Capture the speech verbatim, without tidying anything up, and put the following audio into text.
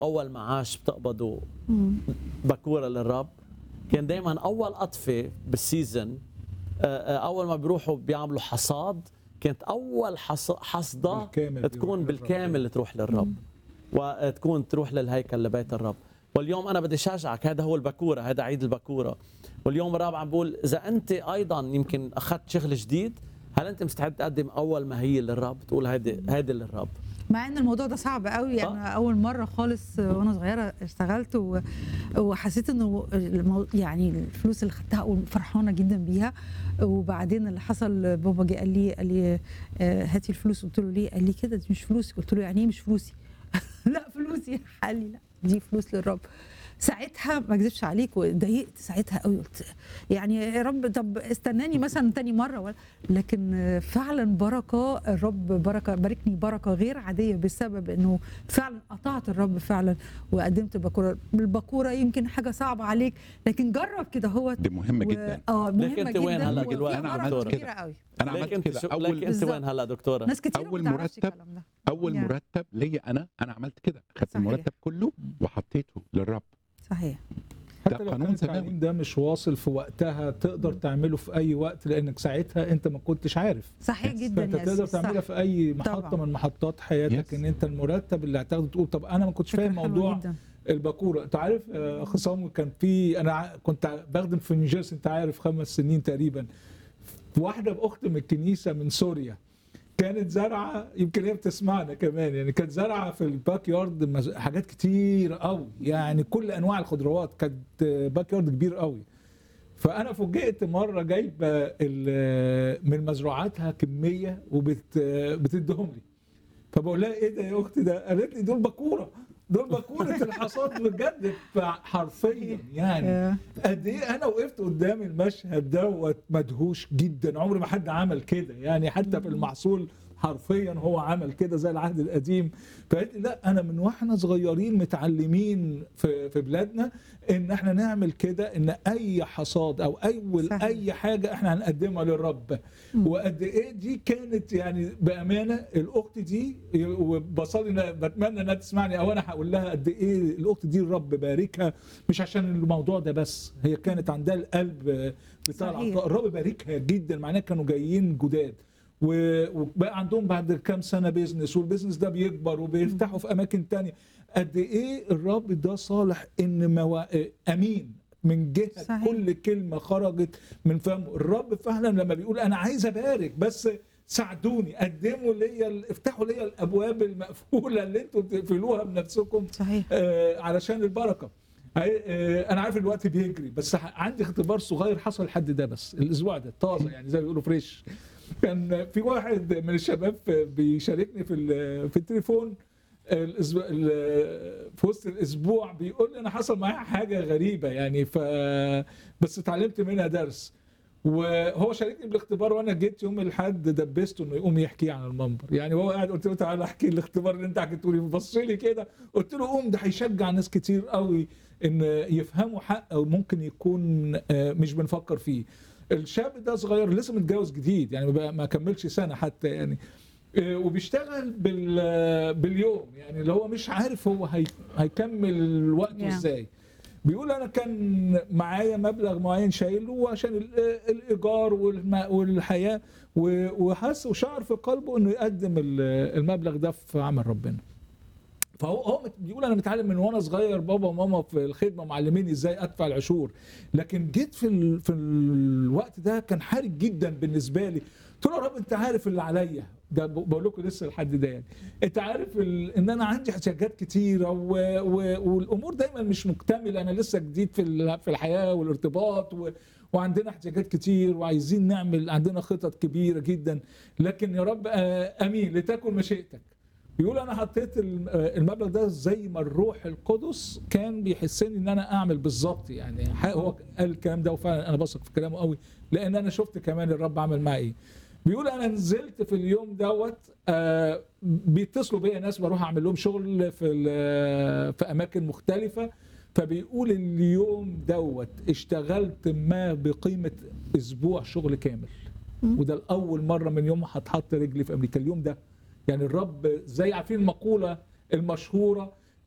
اول معاش بتقبضوا مم. بكوره للرب. كان دائما اول قطفه بالسيزن، اول ما بيروحوا بيعملوا حصاد، كانت اول حص- حصده بالكامل تكون بيروح بالكامل للرب. تروح للرب وتكون تروح للهيكل لبيت الرب. واليوم انا بدي شجعك، هذا هو البكوره، هذا عيد البكوره. واليوم الرب عم بقول اذا انت ايضا يمكن اخذت شغل جديد، هل انت مستعد تقدم اول ما هي للرب، تقول هيدي هيدي للرب؟ مع ان الموضوع ده صعب قوي، يعني آه. اول مره خالص وانا صغيره اشتغلت و... وحسيت انه المو... يعني الفلوس اللي خدتها فرحانه جدا بيها. وبعدين اللي حصل بابا جه قال لي قال لي آه، هاتي الفلوس. قلت له ليه؟ قال لي كده دي مش فلوسي. قلت له يعني ايه مش فلوسي؟ لا فلوسي. قال لي لا دي فلوس للرب. ساعتها ما اكذبش عليك واتضايقت ساعتها قوي، قلت يعني يا رب طب استناني مثلا تاني مره ولا. لكن فعلا بركه الرب، بركه باركني بركه غير عاديه بسبب انه فعلا قطعت الرب فعلا وقدمت بكوره. البكوره يمكن حاجه صعبه عليك، لكن جرب كده هو دي مهمه جدا. اه ليك مهمه أنت وين جدا هلا وفيها دلوقتي أنا بركة عملت كده. كبيره قوي. انا ليك عملت انت كده شو... اول ليك انت وين بالظبط. هلا دكتوره؟ ناس كتير أول ما بتعرفش مرتب- الكلام ده. اول يعني. مرتب ليا انا انا عملت كده، خدت صحيح. المرتب كله وحطيته للرب. صحيح. ده حتى لو قانون كان سماوي. التعليم ده مش واصل في وقتها تقدر تعمله في اي وقت، لانك ساعتها انت ما كنتش عارف. صحيح جدا فانت يا تقدر أسيس، تعملها صح. في اي محطه طبعاً. من محطات حياتك. Yes. ان انت المرتب اللي هتاخده تقول طب انا ما كنتش فكرة فاهم حلوة موضوع جدا. الباكوره. انت عارف آه، اخ صامويل، كان في انا ع- كنت بخدم في نيوجيرسي، انت عارف خمس سنين تقريبا. واحده باخت من الكنيسه من سوريا كانت زرعه، يمكن هي بتسمعنا كمان، يعني كانت زرعه في الباك يارد مز- حاجات كتير قوي، يعني كل انواع الخضروات، كانت آه، باك يارد كبير قوي. فانا فوجئت مره جايبه ال- من مزروعاتها كميه وبتديهم لي. فبقول لها ايه ده يا اختي؟ ده قالت لي دول باكوره، دول باكوره الحصاد بجد. حرفيا يعني آه. قد ايه انا وقفت قدام المشهد دوت مدهوش جدا. عمري ما حد عمل كده، يعني حتى في المحصول حرفيا هو عمل كده زي العهد القديم. فقالت لي لا، انا من واحنا صغيرين متعلمين في في بلادنا ان احنا نعمل كده، ان اي حصاد او اول صحيح. اي حاجه احنا هنقدمها للرب. وقد ايه دي كانت يعني بامانه الاخت دي، وبصلي بتمنى انها تسمعني او انا هقول لها قد ايه الاخت دي الرب باركها، مش عشان الموضوع ده بس، هي كانت عندها القلب بتاع صحيح. العطاء. الرب باركها جدا، معناه كانوا جايين جداد وبقى عندهم بعد كام سنه بيزنس، والبيزنس ده بيكبر وبيفتحوا في اماكن تانية. قد ايه الرب ده صالح، ان موا... امين من جهه صحيح. كل كلمه خرجت من فمه. الرب فعلا لما بيقول انا عايز ابارك بس ساعدوني، قدموا ليا، افتحوا ليا الابواب المقفوله اللي انتوا بتقفلوها بنفسكم. صحيح. آه علشان البركه. آه انا عارف الوقت بيجري، بس عندي اختبار صغير حصل لحد ده بس الاسبوع ده طازه، يعني زي ما بيقولوا فريش. كان في واحد من الشباب بيشاركني في في التليفون الاسبوع في وسط الاسبوع، بيقول لي انا حصل معايا حاجه غريبه يعني، ف بس اتعلمت منها درس. وهو شاركني بالاختبار، وانا جيت يوم الاحد دبسته انه يقوم يحكي عن المنبر. يعني هو قاعد، قلت له تعالى احكي الاختبار اللي انت حكيته لي. بص لي كده، قلت له قوم، ده هيشجع ناس كتير قوي ان يفهموا حق ممكن يكون مش بنفكر فيه. الشاب ده صغير لسه متجوز جديد، يعني ما كملش سنه حتى يعني، وبيشتغل باليوم، يعني اللي هو مش عارف هو هيكمل وقته yeah. ازاي. بيقول انا كان معايا مبلغ معين شايله عشان الايجار والحياه، وحس وشعر في قلبه انه يقدم المبلغ ده في عمل ربنا. فهو هو بيقول انا متعلم من وانا صغير، بابا وماما في الخدمه معلميني ازاي ادفع العشور، لكن جيت في ال... في الوقت ده كان حرج جدا بالنسبه لي. قلت له يا رب انت عارف اللي عليا، ده بقول لكم لسه لحد ده، يعني انت عارف ال... ان انا عندي احتياجات كتيره و... و... والامور دايما مش مكتمله، انا لسه جديد في ال... في الحياه والارتباط و... وعندنا احتياجات كتير وعايزين نعمل، عندنا خطط كبيره جدا، لكن يا رب امين لتكن مشيئتك. بيقول انا حطيت المبلغ ده زي ما الروح القدس كان بيحسني ان انا اعمل بالظبط، يعني هو قال الكلام ده وفعلا انا بثق في كلامه قوي، لان انا شفت كمان الرب عمل معايا ايه. بيقول انا نزلت في اليوم دوت، آه بيتصلوا بيا ناس بروح اعمل لهم شغل في في اماكن مختلفه، فبيقول اليوم دوت اشتغلت ما بقيمه اسبوع شغل كامل، وده الاول مره من يوم ما هتحط رجلي في امريكا اليوم ده. يعني الرب زي عارفين المقولة المشهورة